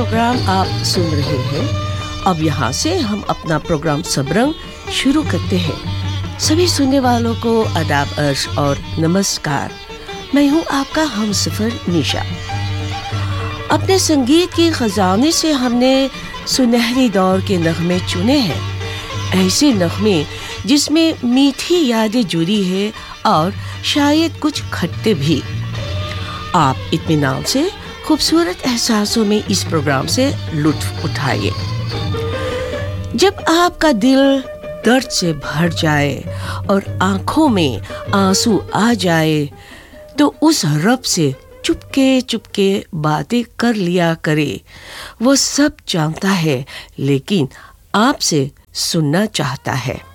Programme आप सुन रहे हैं। अब यहाँ से हम अपना प्रोग्राम सबरंग शुरू करते हैं। सभी सुनने वालों को आदाब अर्श और नमस्कार। मैं हूँ आपका हमसफर निशा। अपने संगीत की खजाने से हमने सुनहरी दौर के नगमे चुने हैं, ऐसे नगमे जिसमें मीठी यादें जुड़ी है और शायद कुछ खट्टे भी। आप इत्मीनान से खूबसूरत एहसासों में इस प्रोग्राम से लुत्फ उठाइए। जब आपका दिल दर्द से भर जाए और आंखों में आंसू आ जाए तो उस रब से चुपके चुपके बातें कर लिया करे। वो सब जानता है लेकिन आपसे सुनना चाहता है।